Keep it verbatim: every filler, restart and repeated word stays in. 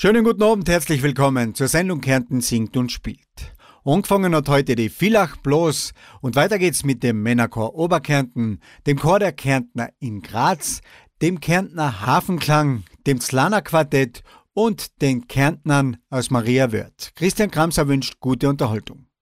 Schönen guten Abend, herzlich willkommen zur Sendung Kärnten singt und spielt. Angefangen hat heute die Villach Blos und weiter geht's mit dem Männerchor Oberkärnten, dem Chor der Kärntner in Graz, dem Kärntner Hafenklang, dem Zlaner Quartett und den Kärntnern aus Mariawörth. Christian Kramser wünscht gute Unterhaltung.